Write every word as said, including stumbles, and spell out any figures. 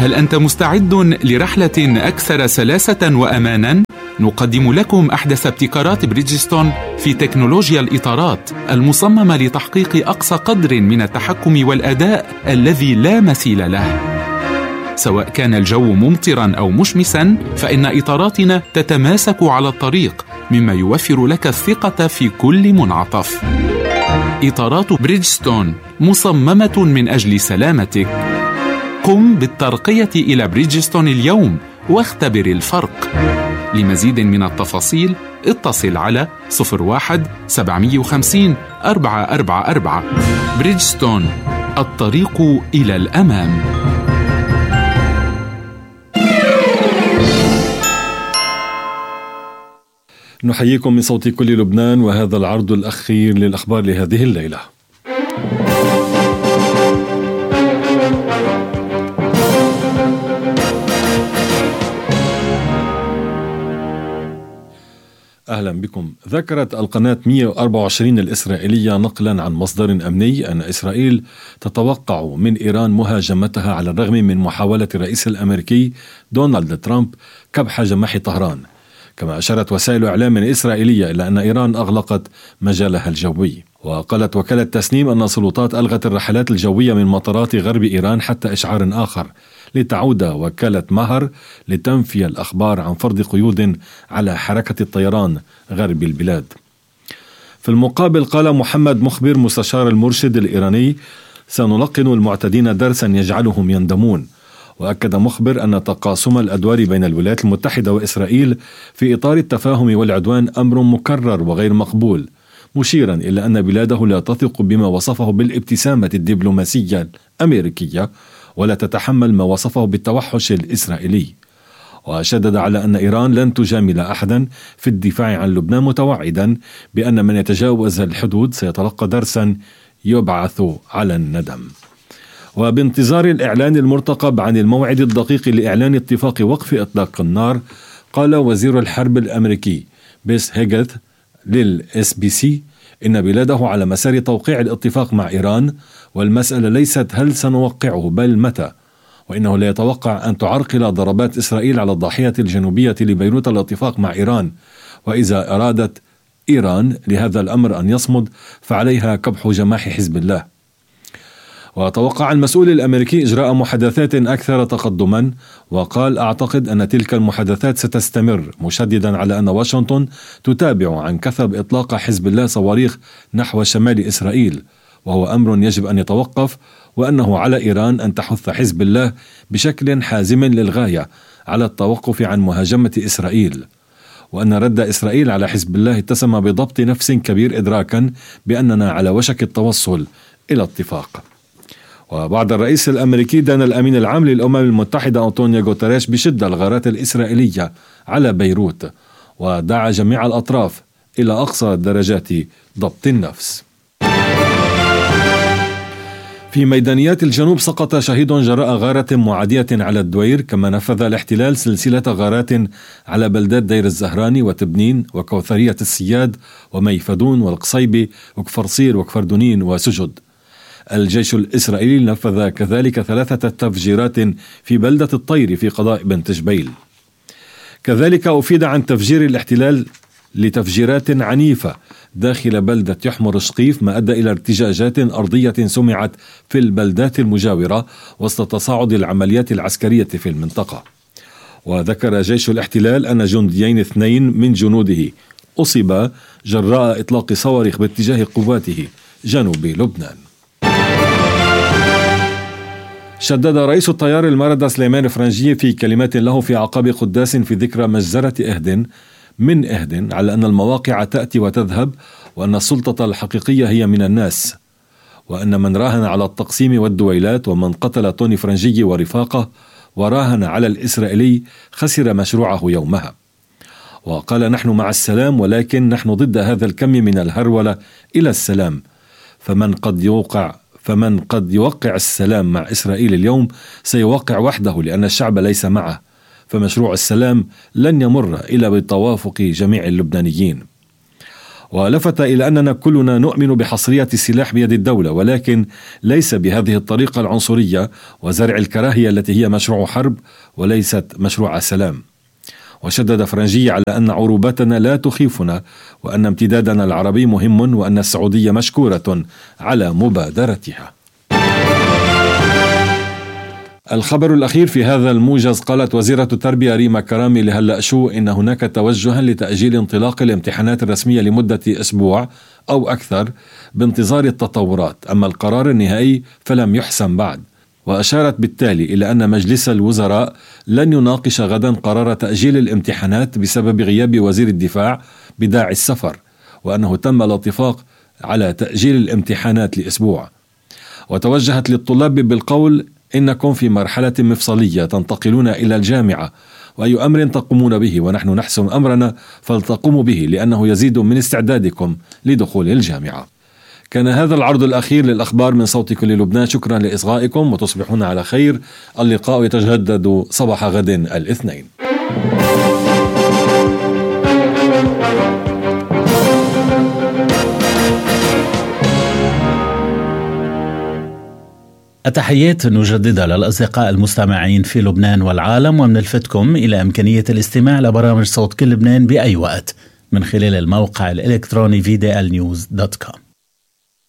هل أنت مستعد لرحلة أكثر سلاسة وأماناً؟ نقدم لكم أحدث ابتكارات بريدجستون في تكنولوجيا الإطارات المصممة لتحقيق أقصى قدر من التحكم والأداء الذي لا مثيل له. سواء كان الجو ممطراً أو مشمساً، فإن إطاراتنا تتماسك على الطريق، مما يوفر لك الثقة في كل منعطف. إطارات بريدجستون مصممة من أجل سلامتك. قم بالترقية إلى بريدجستون اليوم واختبر الفرق. لمزيد من التفاصيل اتصل على صفر واحد سبعمية وخمسين أربعة أربعة أربعة. بريدجستون، الطريق إلى الأمام. نحييكم من صوت كل لبنان، وهذا العرض الأخير للأخبار لهذه الليلة. أهلا بكم. ذكرت القناة مئة وأربعة وعشرين الإسرائيلية نقلا عن مصدر أمني أن إسرائيل تتوقع من إيران مهاجمتها على الرغم من محاولة الرئيس الأمريكي دونالد ترامب كبح جماح طهران. كما أشارت وسائل إعلام إسرائيلية إلى أن إيران أغلقت مجالها الجوي. وقالت وكالة تسنيم أن السلطات ألغت الرحلات الجوية من مطارات غرب إيران حتى إشعار آخر، لتعود وكالة مهر لتنفي الأخبار عن فرض قيود على حركة الطيران غرب البلاد. في المقابل قال محمد مخبر مستشار المرشد الإيراني: سنلقن المعتدين درسا يجعلهم يندمون. وأكد مخبر أن تقاسم الأدوار بين الولايات المتحدة وإسرائيل في إطار التفاهم والعدوان أمر مكرر وغير مقبول، مشيرا إلى أن بلاده لا تثق بما وصفه بالابتسامة الدبلوماسية الأمريكية، ولا تتحمل ما وصفه بالتوحش الإسرائيلي. وشدد على أن إيران لن تجامل أحدا في الدفاع عن لبنان، متوعدا بأن من يتجاوز الحدود سيتلقى درسا يبعث على الندم. وبانتظار الإعلان المرتقب عن الموعد الدقيق لإعلان اتفاق وقف إطلاق النار، قال وزير الحرب الأمريكي بيس هيجت للإس بي سي إن بلاده على مسار توقيع الاتفاق مع إيران، والمسألة ليست هل سنوقعه بل متى، وإنه لا يتوقع أن تعرقل ضربات إسرائيل على الضاحية الجنوبية لبيروت الاتفاق مع إيران، وإذا أرادت إيران لهذا الأمر أن يصمد فعليها كبح جماح حزب الله. وتوقع المسؤول الأمريكي إجراء محادثات أكثر تقدما، وقال: أعتقد أن تلك المحادثات ستستمر، مشددا على أن واشنطن تتابع عن كثب إطلاق حزب الله صواريخ نحو شمال إسرائيل، وهو أمر يجب أن يتوقف، وأنه على إيران أن تحث حزب الله بشكل حازم للغاية على التوقف عن مهاجمة إسرائيل، وأن رد إسرائيل على حزب الله اتسم بضبط نفس كبير، إدراكا بأننا على وشك التوصل إلى اتفاق. وبعد الرئيس الأمريكي دان الأمين العام للأمم المتحدة أنطونيو غوتيريش بشدة الغارات الإسرائيلية على بيروت، ودعا جميع الأطراف إلى أقصى درجات ضبط النفس. في ميدانيات الجنوب سقط شهيد جراء غارة معادية على الدوير، كما نفذ الاحتلال سلسلة غارات على بلدات دير الزهراني وتبنين وكوثرية السياد وميفدون والقصيبي وكفرصير وكفردونين وسجد. الجيش الإسرائيلي نفذ كذلك ثلاثة تفجيرات في بلدة الطير في قضاء بنت جبيل. كذلك أفيد عن تفجير الاحتلال لتفجيرات عنيفة داخل بلدة يحمر شقيف، ما أدى إلى ارتجاجات أرضية سمعت في البلدات المجاورة وسط تصاعد العمليات العسكرية في المنطقة. وذكر جيش الاحتلال أن جنديين اثنين من جنوده أصيبا جراء إطلاق صواريخ باتجاه قواته جنوب لبنان. شدد رئيس التيار المردة سليمان فرنجية في كلمات له في أعقاب قداس في ذكرى مجزرة إهد من إهد على أن المواقع تأتي وتذهب، وأن السلطة الحقيقية هي من الناس، وأن من راهن على التقسيم والدويلات ومن قتل توني فرنجي ورفاقه وراهن على الإسرائيلي خسر مشروعه يومها. وقال: نحن مع السلام، ولكن نحن ضد هذا الكم من الهرولة إلى السلام، فمن قد يوقع فمن قد يوقع السلام مع إسرائيل اليوم سيوقع وحده، لأن الشعب ليس معه، فمشروع السلام لن يمر إلا بتوافق جميع اللبنانيين. ولفت إلى أننا كلنا نؤمن بحصرية السلاح بيد الدولة، ولكن ليس بهذه الطريقة العنصرية وزرع الكراهية التي هي مشروع حرب وليست مشروع سلام. وشدد فرنجي على أن عروبتنا لا تخيفنا، وأن امتدادنا العربي مهم، وأن السعودية مشكورة على مبادرتها. الخبر الأخير في هذا الموجز: قالت وزيرة التربية ريما كرامي لهلأ شو إن هناك توجها لتأجيل انطلاق الامتحانات الرسمية لمدة أسبوع أو أكثر بانتظار التطورات، أما القرار النهائي فلم يحسم بعد. وأشارت بالتالي إلى أن مجلس الوزراء لن يناقش غدا قرار تأجيل الامتحانات بسبب غياب وزير الدفاع بداعي السفر، وأنه تم الاتفاق على تأجيل الامتحانات لأسبوع. وتوجهت للطلاب بالقول: إنكم في مرحلة مفصلية تنتقلون إلى الجامعة، وأي أمر تقومون به ونحن نحسم أمرنا فلتقوموا به، لأنه يزيد من استعدادكم لدخول الجامعة. كان هذا العرض الأخير للأخبار من صوت كل لبنان. شكرا لإصغائكم وتصبحون على خير. اللقاء يتجدد صباح غد الاثنين. التحيات نجددها للأصدقاء المستمعين في لبنان والعالم، ومنلفتكم إلى إمكانية الاستماع لبرامج صوت كل لبنان بأي وقت من خلال الموقع الإلكتروني في دي إل نيوز دوت كوم.